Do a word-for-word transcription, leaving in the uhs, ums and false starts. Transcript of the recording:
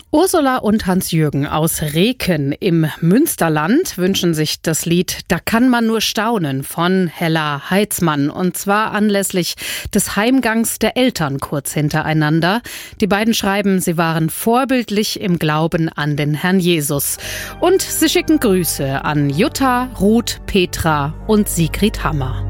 Ursula und Hans-Jürgen aus Reken im Münsterland wünschen sich das Lied »Da kann man nur staunen« von Hella Heitzmann. Und zwar anlässlich des Heimgangs der Eltern kurz hintereinander. Die beiden schreiben, sie waren vorbildlich im Glauben an den Herrn Jesus. Und sie schicken Grüße an Jutta, Ruth, Petra und Sigrid Hammer.